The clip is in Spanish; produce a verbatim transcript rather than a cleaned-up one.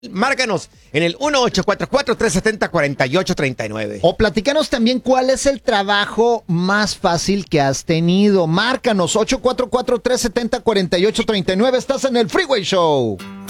Márcanos en el uno ocho cuatro cuatro, tres siete cero, cuatro ocho tres nueve. O platícanos también cuál es el trabajo más fácil que has tenido. Márcanos ocho cuatro cuatro, tres siete cero, cuatro ocho tres nueve. Estás en el Freeway Show.